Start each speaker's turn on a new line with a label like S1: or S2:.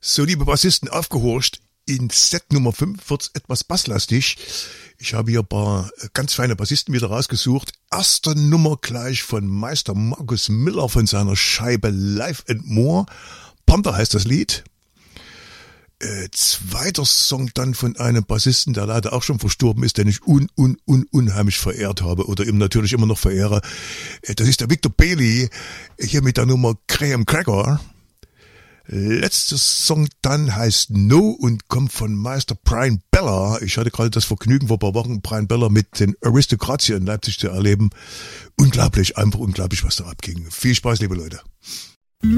S1: So, liebe Bassisten, aufgehorcht. In Set Nummer 5 wird's etwas basslastig. Ich habe hier ein paar ganz feine Bassisten wieder rausgesucht. Erste Nummer gleich von Meister Marcus Miller von seiner Scheibe Live and More. Panther heißt das Lied. Zweiter Song dann von einem Bassisten, der leider auch schon verstorben ist, den ich unheimlich verehrt habe oder eben natürlich immer noch verehre. Das ist der Victor Bailey, hier mit der Nummer Graham Cracker. Letzter Song dann heißt No und kommt von Meister Brian Beller. Ich hatte gerade das Vergnügen, vor ein paar Wochen Brian Beller mit den Aristocrats hier in Leipzig zu erleben. Unglaublich, einfach unglaublich, was da abging. Viel Spaß, liebe Leute.